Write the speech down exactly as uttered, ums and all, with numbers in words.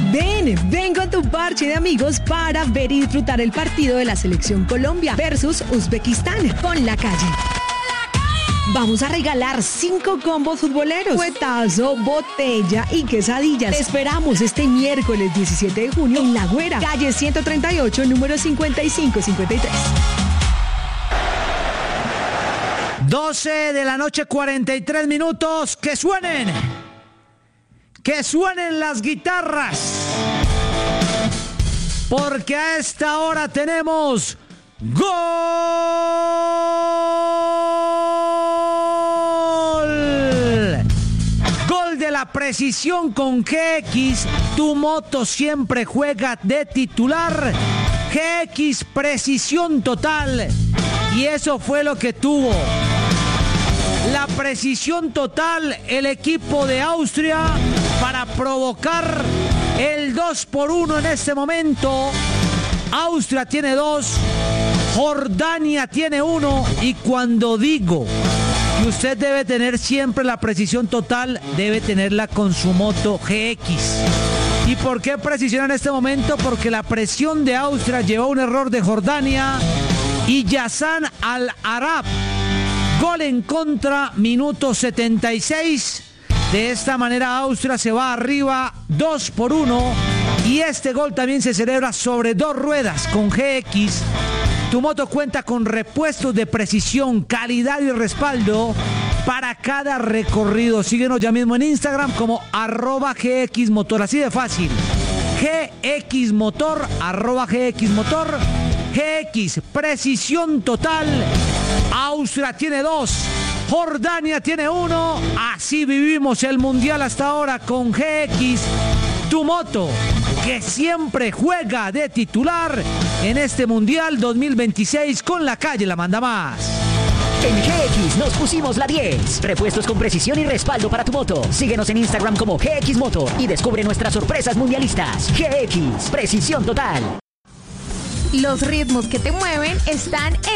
Ven, ven con tu parche de amigos para ver y disfrutar el partido de la Selección Colombia versus Uzbekistán con La Calle. Vamos a regalar cinco combos futboleros, cuetazo, botella y quesadillas. Te esperamos este miércoles diecisiete de junio en La Güera, calle ciento treinta y ocho, número cincuenta y cinco cincuenta y tres. doce de la noche, cuarenta y tres minutos. ¡Que suenen! ¡Que suenen las guitarras! Porque a esta hora tenemos ¡gol! Gol de la precisión con G X. Tu moto siempre juega de titular. G X, precisión total. Y eso fue lo que tuvo. La precisión total el equipo de Austria para provocar el dos por uno en este momento. Austria tiene dos, Jordania tiene uno, y cuando digo que usted debe tener siempre la precisión total, debe tenerla con su moto G X. ¿Y por qué precisión en este momento? Porque la presión de Austria llevó a un error de Jordania y Yassan Al-Arab. Gol en contra, minuto setenta y seis. De esta manera Austria se va arriba dos por uno. Y este gol también se celebra sobre dos ruedas con G X. Tu moto cuenta con repuestos de precisión, calidad y respaldo para cada recorrido. Síguenos ya mismo en Instagram como arroba G X Motor. Así de fácil. G X Motor, arroba G X Motor. G X, precisión total. Austria tiene dos, Jordania tiene uno. Así vivimos el mundial hasta ahora con G X. Tu moto, que siempre juega de titular en este mundial dos mil veintiséis con La Calle la manda más. En G X nos pusimos la diez. Repuestos con precisión y respaldo para tu moto. Síguenos en Instagram como G X Motor y descubre nuestras sorpresas mundialistas. G X, precisión total. Los ritmos que te mueven están